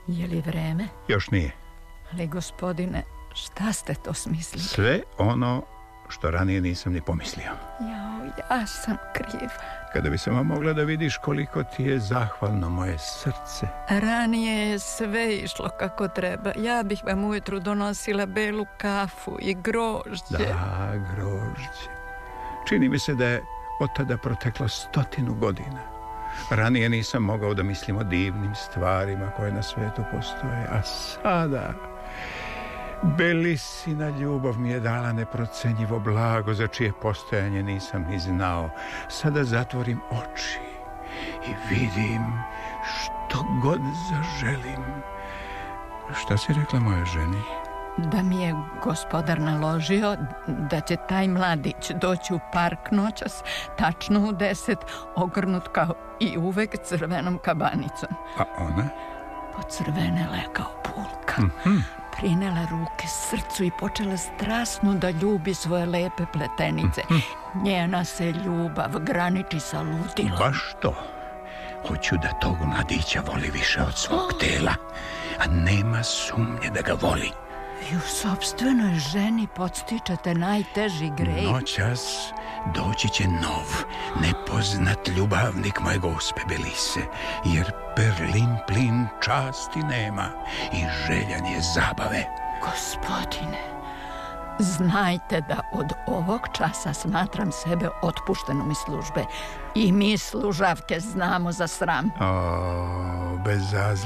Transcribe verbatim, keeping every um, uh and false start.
Je li vreme? Još nije. Ali, gospodine, šta ste to smislili? Sve ono što ranije nisam ni pomislio. Jao, ja sam kriva. Kada bi samo mogla da vidiš koliko ti je zahvalno moje srce. Ranije je sve išlo kako treba. Ja bih vam ujutru donosila belu kafu i grožđe. Da, grožđe. Čini mi se da je od tada proteklo stotinu godina. Ranije nisam mogao da mislim o divnim stvarima koje na svetu postoje. A sada... Belisina ljubav mi je dala neprocenjivo blago za čije postojanje nisam ni znao. Sada zatvorim oči i vidim što god zaželim. Šta si rekla moja ženi? Da mi je gospodar naložio da će taj mladić doći u park noćas, tačno u deset, ogrnut kao i uvek crvenom kabanicom. A ona? Pocrvenela je kao bulka. Mm-hmm. Prinela ruke srcu i počela strasno da ljubi svoje lepe pletenice. Mm-hmm. Njena se ljubav graniči sa ludilom. Baš to. Hoću da tog mladića voli više od svog oh. tela, a nema sumnje da ga voli. Vi u sopstvenoj ženi podstičete najteži grej. Noćas doći će nov, nepoznat ljubavnik moje gospe Belise, jer Berlin plin časti nema i željan je zabave. Gospodine, znajte da od ovog časa smatram sebe otpuštenom iz službe i mi služavke znamo za sram. O, bez